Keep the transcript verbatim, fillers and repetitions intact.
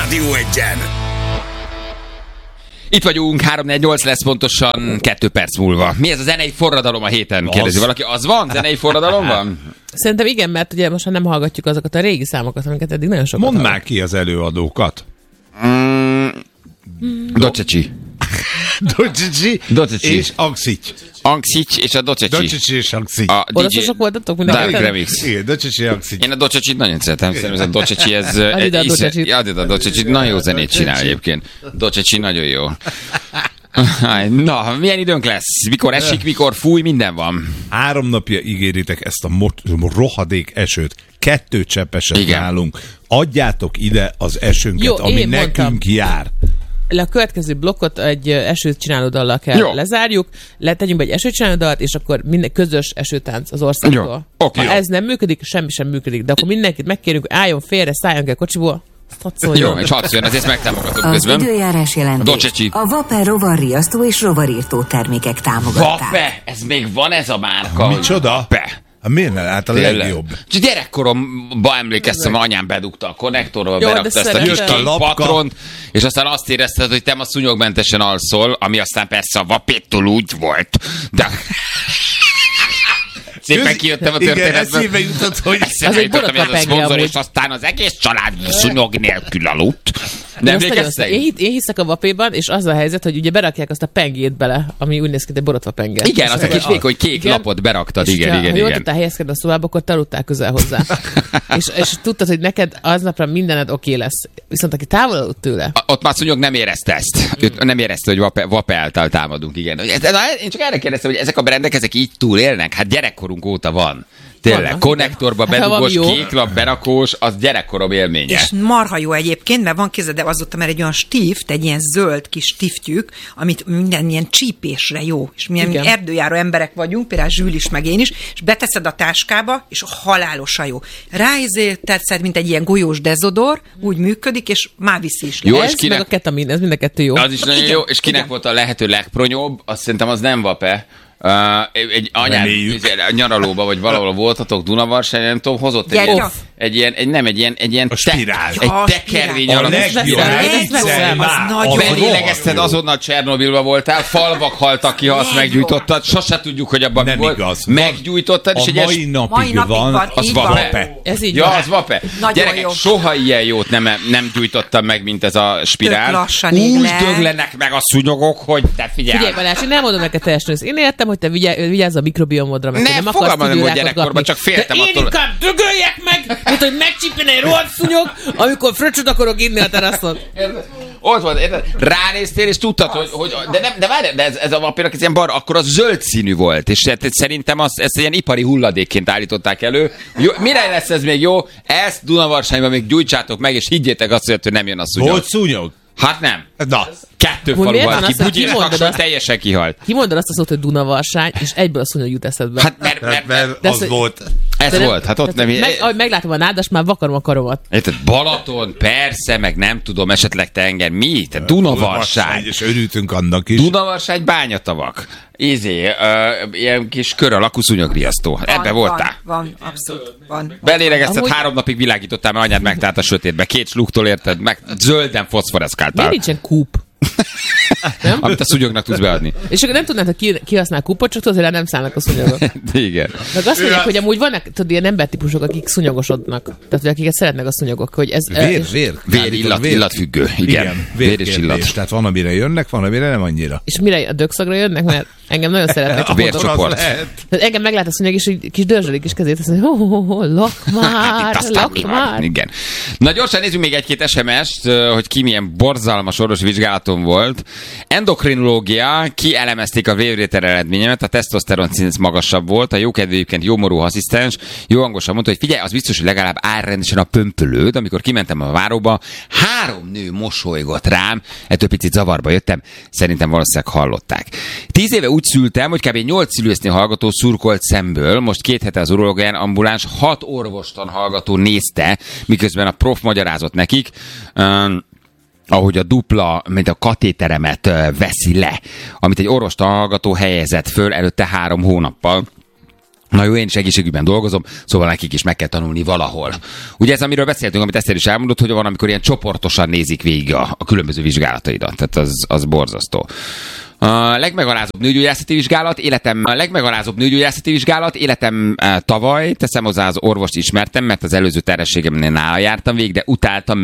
Rádió Egyen. Itt vagyunk, három négy nyolc lesz pontosan kettő perc múlva. Mi ez a zenei forradalom a héten? Kérdezi valaki. Az van? Zenei forradalom van? Szerintem igen, mert ugye most nem hallgatjuk azokat a régi számokat, amiket eddig nagyon sokat Mondd már ki az előadókat. Mm, Docecsi. Docecsi és Angszics. Angszics és a Docecsi. Docecsi és Angszics. Oroszosok voltatok Dark Remix. Igen, Docecsi és Angszics. Én a Docecsit nagyon szeretem. Szerintem ez a Docecsi, ez... Adida a Docecsit. Adida a Docecsit. Nagyon jó zenét csinál egyébként. Docecsi nagyon jó. Na, milyen időnk lesz? Mikor esik, mikor fúj, minden van. Három napja ígéritek ezt a mo- rohadék esőt. Kettő cseppeset Igen. nálunk. Adjátok ide az esőnket, Jó, ami én nekünk mondtam. jár. Le a következő blokkot egy esőt csináló dallal kell Jó. lezárjuk, letegyünk be egy esőt csináló dallat, és akkor minden közös esőtánc az országtól. Jó. Oké. Ha ez nem működik, semmi sem működik, de akkor mindenkit megkérünk, hogy álljon félre, szálljon ki a kocsiból, azt hadd szóljon. Jó, és hadd szóljon, azért megtámogatom Az közben. időjárás jelentés Docecsi. a Vaper rovarriasztó és rovarírtó termékek támogatták. Vape! Ez még van ez a márka? Micsoda? Vape. Hát miért ne? Hát a Tényleg. legjobb. Csak gyerekkoromban emlékeztem, anyám bedugta a konnektorba, Jó, berakta de ezt a szeretem. kis Jött a kék lapka. patront, és aztán azt érezted, hogy te ma szúnyogmentesen alszol, ami aztán persze a vapéttól úgy volt. De... Szépen kijöttem a Igen, történetben. eszébe jutott, hogy... Eszembe Az egy jutott, hogy ez a borotva szponzor, penge és aztán az egész család szúnyog nélkül aludt. Nem Azt nagyon emlékeztek? szép. Én, hit- én hiszek a vapéban, és az a helyzet, hogy ugye berakják azt a pengét bele, ami úgy néz ki, hogy egy borotva penge. Igen, És az a akkor- kis vékony kék Igen. lapot beraktad, És igen, ha- igen, ha jól igen. tudtál helyezkedni a szobába, akkor te aludtál közel hozzá. és, és tudtad, hogy neked aznapra mindened oké lesz. Viszont aki távol aludt tőle, A- Ott már szúnyog nem érezte ezt. Ő nem érezte, hogy vape, vape által támadunk, igen. Ez, na, én csak erre kérdeztem, hogy ezek a brendek, ezek így túlélnek? Hát gyerekkorunk óta van. Tényleg, Vannak, konnektorba igen. Hát, ha bedugós, valami jó. kéklap, berakós, az gyerekkorom élménye. És marha jó egyébként, mert van kézed, de azóta már egy olyan stift, egy ilyen zöld kis stiftjük, amit minden ilyen csípésre jó. És milyen Igen. erdőjáró emberek vagyunk, például Zsül is, meg én is, és beteszed a táskába, és halálosan jó. Ráizé tetszed, mint egy ilyen golyós dezodor, úgy működik, és már viszi is le. Jó, és ez kinek- meg a ketamin, ez mind a kettő jó. Az is nagyon Igen, jó, és kinek igen. volt a lehető legpronyóbb, azt szerintem az nem vape. Uh, egy anyád Reméljük. nyaralóba, vagy valahol voltatok Dunavarsány, nem tudom, hozott egy, Gyertya. ilyen, egy ilyen, egy, nem, egy ilyen, egy ilyen A spirál. egy A tekervény spirál. A alakú legjobb. spirál. Ez Egyszer az már. nagyon az jó. Belélegezted, rohadt jó. azonnal Csernobilba voltál, falvak haltak ki, ha azt Így meggyújtottad, sose tudjuk, hogy abban mi Nem volt. igaz. Meggyújtottad, és A egy mai es- napig, Mai napig van, van, az így vape. van. Ez így Ja, van. az vape. Nagyon Gyerekek, jó. soha ilyen jót nem, nem gyújtottam meg, mint ez a spirál. Tök lassan ég Úgy le. döglenek meg a szúnyogok, hogy te figyelj. Figyelj Balázs, én nem mondom neked teljesen ősz. Én értem, hogy te vigyázz, vigyázz a mikrobiomodra, mert Ne, te nem akarsz fogalmam nem volt tüdőrákot gyerekkorban, kapni. csak féltem De én attól. inkább dögöljek meg, mint hogy megcsípjen egy rohadt szúnyog, amikor fröccsöt akarok inni a teraszon. Ott volt, érted? Ránéztél, és tudtad, hogy, hogy de, nem, de várj, de ez, ez a vapénak ez ilyen bar, akkor az zöld színű volt, és hát szerintem azt, ezt ilyen ipari hulladékként állították elő. Jó, mire lesz ez még jó? Ezt Dunavarsályban még gyújtsátok meg, és higgyétek azt, hogy nem jön a szúnyog. Volt szúnyog? Hát nem. Na. Kettő Hogy falu miért van van ki, az, hogy Bugyi és kimondod Kakson azt? teljesen kihalt. Kimondod azt a szót, hogy Dunavarsány, és egyből a szúnyog jut eszedbe. Hát mert, mert, mert Mert De az ez- volt. ez De nem- volt, hát ott nem... Meg, ahogy meglátom a nádas, már vakarom a karomat. Érted, Balaton, persze, meg nem tudom, esetleg tenger, mi? Te Dunavarsány. És örültünk annak is. Dunavarsány bányatavak. Izé, uh, ilyen kis kör alakú szúnyogriasztó. Ebbe Van, voltál. Van, van, abszolút van. Belélegezted, Amúgy- három napig világítottál, mert anyád megtárt a sötétbe. Két slugtól érted, meg zölden foszforeszkáltál. Miért nincsen kúp? Amit a szúnyognak tudsz beadni. És akkor nem tudnád, hogy ki, kihasznál kupot, csak tudod, hogy rá nem szállnak a szúnyogok. Igen. Meg azt mondják, hogy amúgy vannak, tudod, ilyen embertípusok, akik szúnyogosodnak. Tehát, hogy akiket szeretnek a szúnyogok. Hogy ez, Vér, és, vér. Vér, illat, illatfüggő. Igen. Vér és illat. vérkérdés. Tehát van, amire jönnek, van, amire nem annyira. és mire a dögszagra jönnek, mert engem nagyon szeretnek. A vércsoport. Az lehet. Tehát engem meglát a szúnyog, és így kis dörzsölik is kezét, azt mondja, ho, ho, ho, lak már, Itt aztán mi lak van? már. Igen. Na gyorsan nézzük még egy-két es em est, hogy ki milyen borzalmas orvosi vizsgálaton volt. Endokrinológia, ki elemezték a vérvétel eredményemet, a tesztoszteron szint magasabb volt, a jókedvű egyébként jómorú asszisztens jó hangosan mondta, hogy figyelj, az biztos, hogy legalább áll rendesen a pömpölőd. Amikor kimentem a váróba, három nő mosolygott rám, ettől picit zavarba jöttem, szerintem valószínűleg hallották. Tíz éve úgy szültem, hogy kb. nyolc szülőszni hallgató szurkolt szemből, most két hete az urológián ambuláns hat orvostan hallgató nézte, miközben a prof magyarázott nekik, um, ahogy a dupla, mint a katéteremet uh, veszi le, amit egy orvostan hallgató helyezett föl előtte három hónappal. Na jó, én is egészségügyben dolgozom, szóval nekik is meg kell tanulni valahol. Ugye ez, amiről beszéltünk, amit Eszter is elmondott, hogy van, amikor ilyen csoportosan nézik végig a, a különböző vizsgálataidat. Tehát az, az borzasztó. A legmegalázóbb nőgyógyászati vizsgálat, életem, a legmegalázóbb nőgyógyászati vizsgálat, életem e, tavaly, teszem hozzá, az orvost ismertem, mert az előző terhességemnél nála jártam végig, de utáltam,